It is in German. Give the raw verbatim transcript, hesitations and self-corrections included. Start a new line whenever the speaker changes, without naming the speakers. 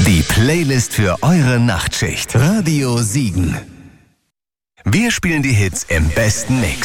Die Playlist für eure Nachtschicht. Radio Siegen. Wir spielen die Hits im besten Mix.